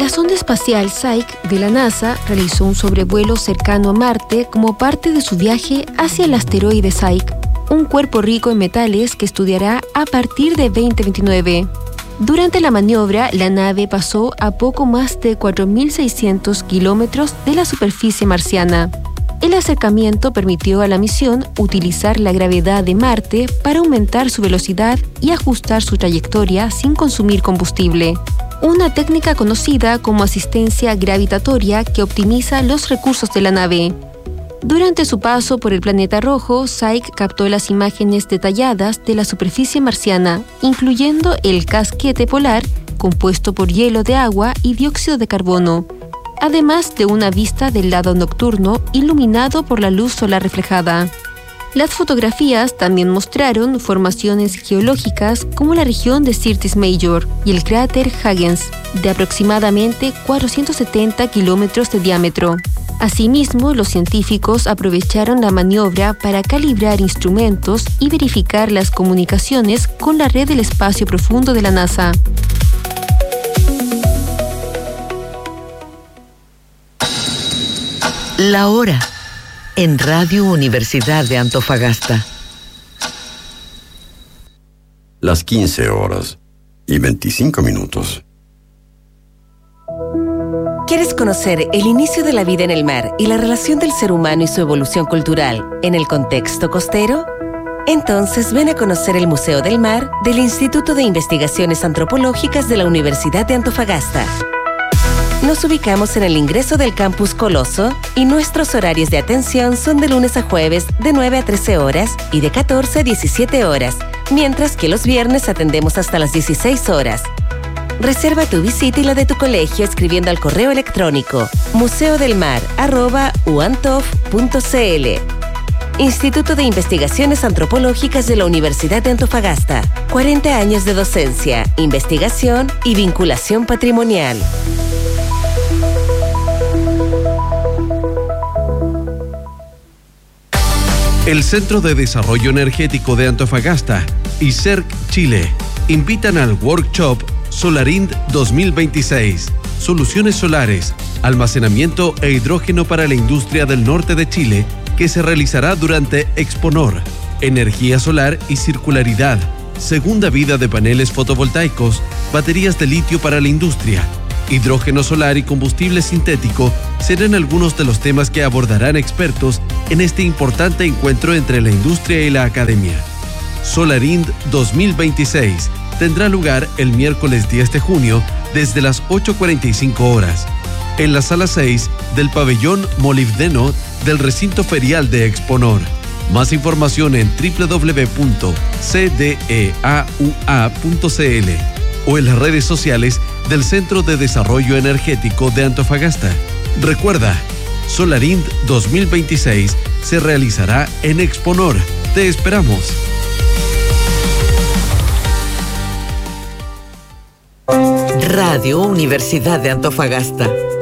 La sonda espacial Psyche de la NASA realizó un sobrevuelo cercano a Marte como parte de su viaje hacia el asteroide Psyche, un cuerpo rico en metales que estudiará a partir de 2029. Durante la maniobra, la nave pasó a poco más de 4.600 kilómetros de la superficie marciana. El acercamiento permitió a la misión utilizar la gravedad de Marte para aumentar su velocidad y ajustar su trayectoria sin consumir combustible. Una técnica conocida como asistencia gravitatoria que optimiza los recursos de la nave. Durante su paso por el planeta rojo, Psyche captó las imágenes detalladas de la superficie marciana, incluyendo el casquete polar, compuesto por hielo de agua y dióxido de carbono, además de una vista del lado nocturno iluminado por la luz solar reflejada. Las fotografías también mostraron formaciones geológicas como la región de Syrtis Major y el cráter Huygens, de aproximadamente 470 kilómetros de diámetro. Asimismo, los científicos aprovecharon la maniobra para calibrar instrumentos y verificar las comunicaciones con la red del espacio profundo de la NASA. La hora en Radio Universidad de Antofagasta. Las 15 horas y 25 minutos. ¿Quieres conocer el inicio de la vida en el mar y la relación del ser humano y su evolución cultural en el contexto costero? Entonces ven a conocer el Museo del Mar del Instituto de Investigaciones Antropológicas de la Universidad de Antofagasta. Nos ubicamos en el ingreso del Campus Coloso y nuestros horarios de atención son de lunes a jueves de 9 a 13 horas y de 14 a 17 horas, mientras que los viernes atendemos hasta las 16 horas. Reserva tu visita y la de tu colegio escribiendo al correo electrónico museodelmar@uantof.cl. Instituto de Investigaciones Antropológicas de la Universidad de Antofagasta. 40 años de docencia, investigación y vinculación patrimonial. El Centro de Desarrollo Energético de Antofagasta y CERC Chile invitan al workshop Solarind 2026, Soluciones Solares, Almacenamiento e Hidrógeno para la Industria del Norte de Chile, que se realizará durante Exponor, Energía Solar y Circularidad, Segunda Vida de Paneles Fotovoltaicos, Baterías de Litio para la Industria, Hidrógeno Solar y Combustible Sintético serán algunos de los temas que abordarán expertos en este importante encuentro entre la industria y la academia. Solarind 2026 tendrá lugar el miércoles 10 de junio desde las 8:45 horas en la sala 6 del pabellón molibdeno del recinto ferial de Exponor. Más información en www.cdeaua.cl o en las redes sociales del Centro de Desarrollo Energético de Antofagasta. Recuerda, Solarind 2026 se realizará en Exponor. Te esperamos. Radio Universidad de Antofagasta.